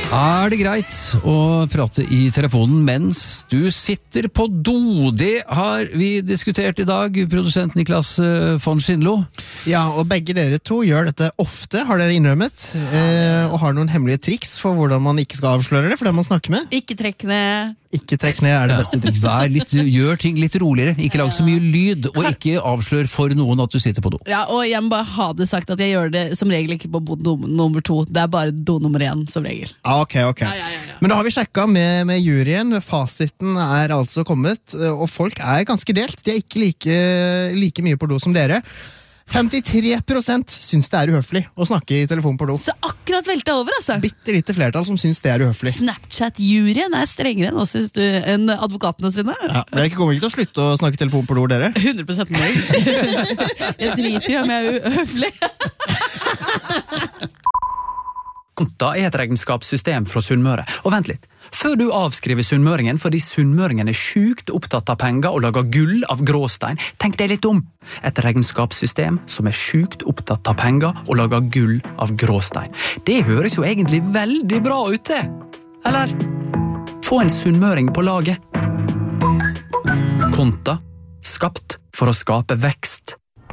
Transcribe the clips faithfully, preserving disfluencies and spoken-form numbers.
Er det greit å prate i telefonen mens du sitter på do? Det har vi diskutert i dag, produsent Niklas von Schindlo. Ja, og begge dere to gjør dette ofte, har dere innrømmet, eh, og har noen hemmelige triks for hvordan man ikke skal avsløre det for den man snakker med. Ikke trekk ned. Ikke trekk ned er det beste trikset. Ja, litt, gjør ting litt roligere, ikke lag så mye lyd, og ikke avslør for noen at du sitter på do. Ja, og jeg må bare ha det sagt at jeg gjør det som regel ikke på do nummer to, det er bare do nummer én som regel. Ah, ok, ok. Ja, ja, ja, ja. Men da har vi sjekket med, med juryen, fasiten er altså kommet, og folk er ganske delt, de er ikke like, like mye på do som dere. femtitre prosent syns det er uhøflig å snakke i telefon på do. Så akkurat veltet over, altså. Bitte lite flertall som syns det er uhøflig. Snapchat-juryen er strengere enn oss, synes du, enn advokatene sine. Ja, men dere kommer ikke til å slutte å snakke i telefon på do, dere? hundre prosent nei. Jeg driter i om jeg er uhøflig. Konta er et regnskapssystem fra Sunnmøre. Og vent litt, før du avskriver sunnmøringen fordi sunnmøringen er sjukt opptatt av penger og lager gull av gråstein, tenk deg litt om. Et regnskapssystem som er sjukt opptatt av penger og lager gull av gråstein. Det høres jo egentlig veldig bra ut det. Eller, få en sunnmøring på laget. Konta, skapt for å skape vekst.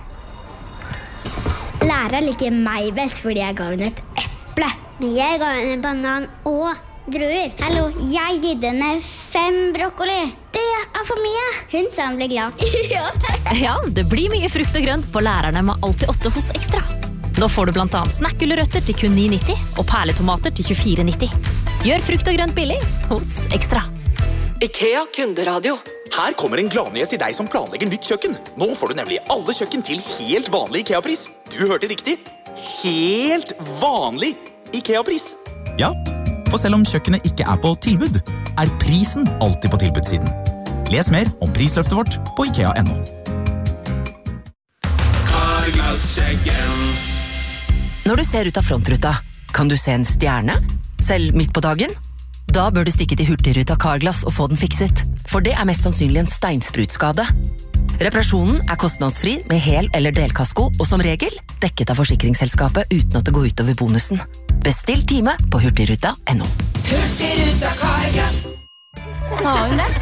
Læreren liker meg best fordi jeg ga henne et eple. Men jeg ga henne banan og druer. Hallo, jeg gitt henne fem brokkoli. Det er for mye. Hun sa hun ble glad. Ja. Ja, det blir mye frukt og grønt på lærerne med Alltid åtte hos Ekstra. Nå får du blant annet snakkgulrøtter til kun ni nitti og perletomater til tjuefire nitti. Gjør frukt og grønt billig hos Ekstra. IKEA kunderadio. Her kommer en gladnyhet til deg som planlegger nytt kjøkken. Nå får du nemlig alle kjøkken til helt vanlig IKEA-pris. Du hørte riktig. Helt vanlig IKEA-pris. Ja, for selv om kjøkkenet ikke er på tilbud, er prisen alltid på tilbudssiden. Les mer om prisløftet vårt på ikea punktum no. Karglass-sjekken. Når du ser ut av frontruta, kan du se en stjerne? Selv midt på dagen? Da bør du stikke til Hurtigruta Carglass og få den fikset, for det er mest sannsynlig en steinsprutskade. Reparasjonen er kostnadsfri med hel- eller delkasko, og som regel dekket av forsikringsselskapet uten at det går utover bonusen. Bestill time på hurtigruta punktum no. Hurtigruta Karglass. Sa hun det?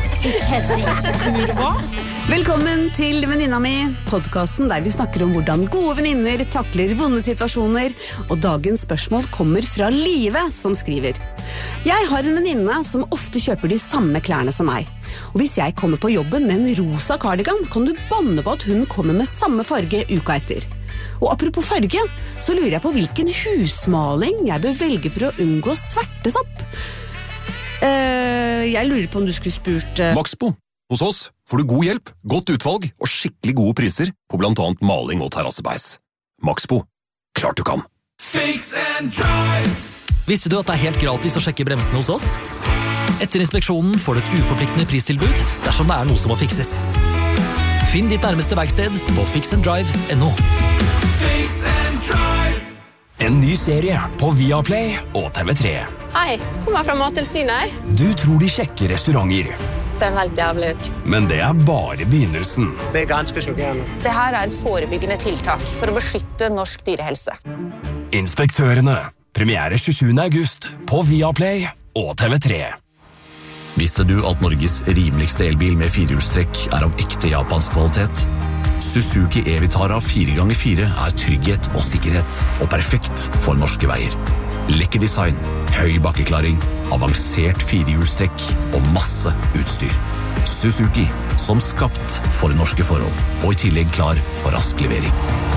Velkommen til Venninna mi, podcasten der vi snakker om hvordan gode venninner takler vonde situasjoner, og dagens spørsmål kommer fra Live som skriver. Jeg har en venninne som ofte kjøper de samme klærne som meg, og hvis jeg kommer på jobben med en rosa cardigan, kan du banne på at hun kommer med samme farge uka etter. Og apropos farge, så lurer jeg på hvilken husmaling jeg bør velge for å unngå svertesopp. Uh, jeg lurer på om du skulle spurt uh... Maxbo. Hos oss får du god hjelp, godt utvalg og skikkelig gode priser på blant annet maling og terrassebeis. Maxbo. Klart du kan. Fix and drive. Visste du at det er helt gratis å sjekke bremsene hos oss? Etter inspeksjonen får du et uforpliktende pristilbud dersom det er noe som må fikses. Finn ditt nærmeste verksted på fix and drive punktum no. Fix and drive. En ny serie på Viaplay og T V tre. Hei, kommer fra Mattilsynet. Du tror de sjekker restauranter, Ser helt jævlig ut. men det er bare begynnelsen. Det er ganske sjokkerende. Det her er et forebyggende tiltak for å beskytte norsk dyrehelse. Inspektørene. Premiere tjuesjuende august på Viaplay og T V tre. Visste du at Norges rimeligste elbil med firehjulstrekk er av ekte japansk kvalitet? Suzuki E-Vitara fire ganger fire er trygghet og sikkerhet, og perfekt for norske veier. Lekker design, høy bakkeklaring, avansert firehjulstrekk og masse utstyr. Suzuki, som skapt for norske forhold, og i tillegg klar for rask levering.